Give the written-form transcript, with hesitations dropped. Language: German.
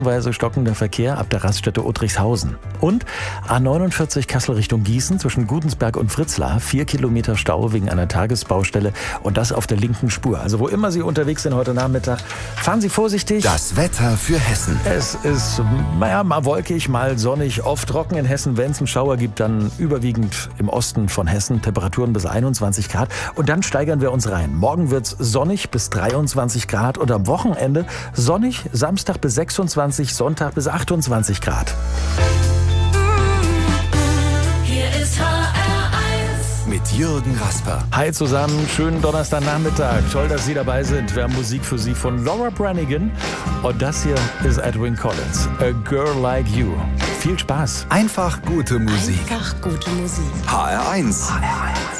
weise stockender Verkehr ab der Raststätte Uttrichshausen. Und A49 Kassel Richtung Gießen zwischen Gudensberg und Fritzlar. 4 Kilometer Stau wegen einer Tagesbaustelle und das auf der linken Spur. Also wo immer Sie unterwegs sind heute Nachmittag, fahren Sie vorsichtig. Das Wetter für Hessen. Es ist mal wolkig, mal sonnig, oft trocken in Hessen. Wenn es einen Schauer gibt, dann überwiegend im Osten von Hessen. Temperaturen bis 21 Grad. Und dann steigern wir uns rein. Morgen wird es sonnig bis 23 Grad und am Wochenende sonnig, Samstag bis 26, Sonntag bis 28 Grad. Hier ist HR1 Mit Jürgen Rasper. Hi zusammen, schönen Donnerstagnachmittag. Toll, dass Sie dabei sind. Wir haben Musik für Sie von Laura Branigan. Und das hier ist Edwyn Collins. A Girl Like You. Viel Spaß. Einfach gute Musik. Einfach gute Musik. HR1.